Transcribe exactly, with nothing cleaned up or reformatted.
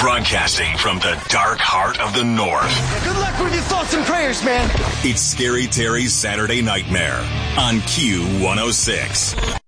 Broadcasting from the dark heart of the North. Good luck with your thoughts and prayers, man. It's Scary Terry's Saturday Nightmare on Q one oh six.